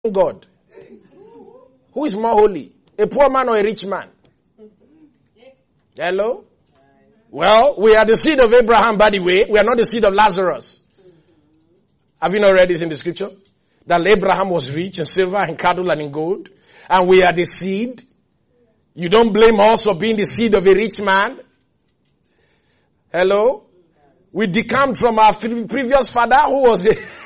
God? Who is more holy? A poor man or a rich man? Hello? Well, we are the seed of Abraham, by the way. We are not the seed of Lazarus. Have you not read this in the scripture? That Abraham was rich in silver and cattle and in gold. And we are the seed. You don't blame us for being the seed of a rich man. Hello? We decamped from our previous father who was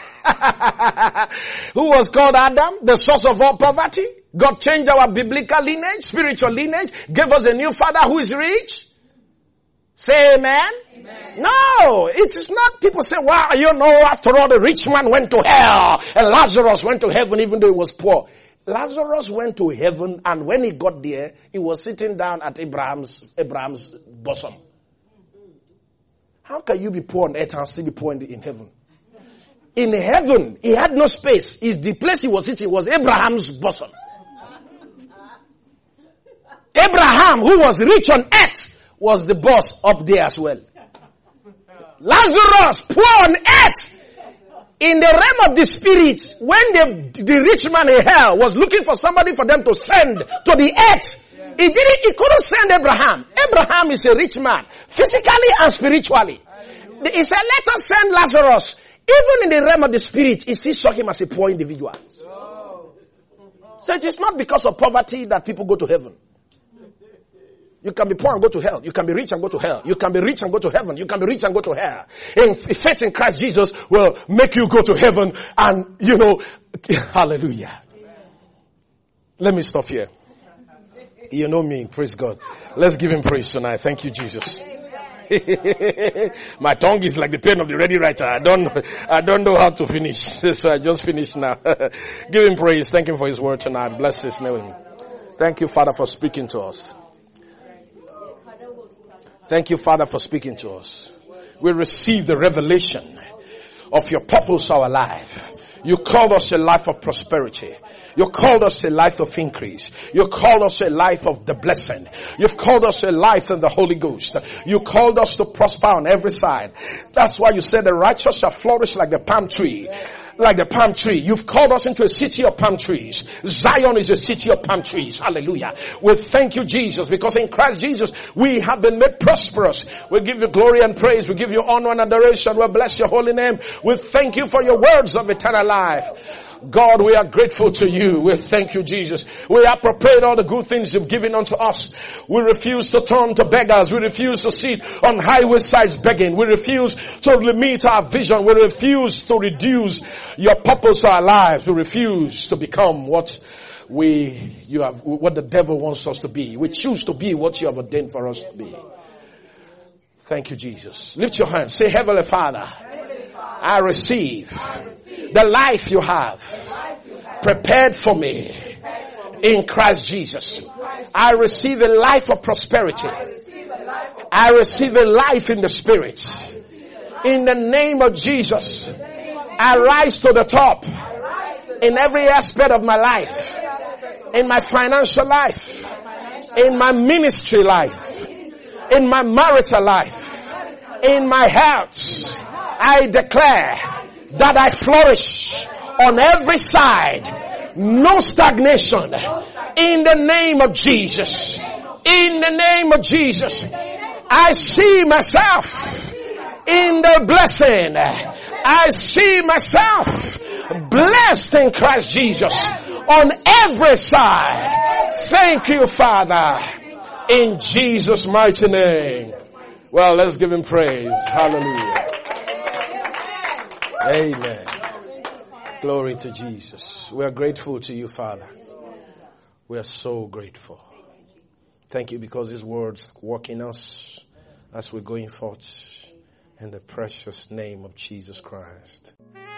who was called Adam, the source of all poverty. God changed our biblical lineage, spiritual lineage, gave us a new father who is rich. Say amen. Amen. No, it is not. People say, well, you know, after all, the rich man went to hell and Lazarus went to heaven even though he was poor. Lazarus went to heaven, and when he got there, he was sitting down at Abraham's bosom. How can you be poor on earth and still be poor in heaven? In heaven, he had no space. The place he was sitting was Abraham's bosom. Abraham, who was rich on earth, was the boss up there as well. Lazarus, poor on earth. In the realm of the spirit, when the rich man in hell was looking for somebody for them to send to the earth, he couldn't send Abraham. Abraham is a rich man, physically and spiritually. He said, let us send Lazarus. Even in the realm of the spirit, he still saw him as a poor individual. So it is not because of poverty that people go to heaven. You can be poor and go to hell. You can be rich and go to hell. You can be rich and go to heaven. You can be rich and go to hell. And faith in Christ Jesus will make you go to heaven and, hallelujah. Let me stop here. You know me, praise God. Let's give him praise tonight. Thank you, Jesus. My tongue is like the pen of the ready writer. I don't know how to finish. So I just finished now. Give him praise. Thank him for his word tonight. Bless his name. Thank you, Father, for speaking to us. Thank you, Father, for speaking to us. We receive the revelation of your purpose for our life. You called us a life of prosperity. You called us a life of increase. You called us a life of the blessing. You've called us a life in the Holy Ghost. You called us to prosper on every side. That's why you said the righteous shall flourish like the palm tree. Like the palm tree. You've called us into a city of palm trees. Zion is a city of palm trees. Hallelujah. We thank you, Jesus, because in Christ Jesus, we have been made prosperous. We give you glory and praise. We give you honor and adoration. We bless your holy name. We thank you for your words of eternal life. God, we are grateful to you. We thank you, Jesus. We appropriate all the good things you've given unto us. We refuse to turn to beggars. We refuse to sit on highway sides begging. We refuse to limit our vision. We refuse to reduce your purpose to our lives. We refuse to become what the devil wants us to be. We choose to be what you have ordained for us to be. Thank you, Jesus. Lift your hands. Say, Heavenly Father, I receive the life you have prepared for me in Christ Jesus. I receive a life of prosperity. I receive a life in the Spirit. In the name of Jesus, I rise to the top in every aspect of my life, in my financial life, in my ministry life, in my marital life, in my health. I declare that I flourish on every side. No stagnation. In the name of Jesus. In the name of Jesus. I see myself in the blessing. I see myself blessed in Christ Jesus on every side. Thank you, Father. In Jesus' mighty name. Well, let's give him praise. Hallelujah. Amen. Glory to Jesus. We are grateful to you, Father. We are so grateful. Thank you because these words work in us as we're going forth in the precious name of Jesus Christ.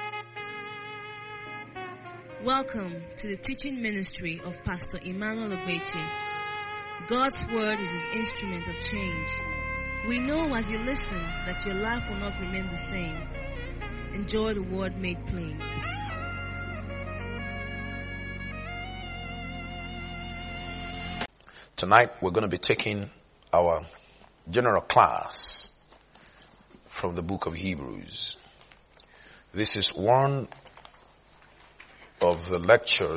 Welcome to the teaching ministry of Pastor Emmanuel Ogbeche. God's word is his instrument of change. We know as you listen that your life will not remain the same. Enjoy the word made plain. Tonight we're going to be taking our general class from the book of Hebrews. This is one of the lecture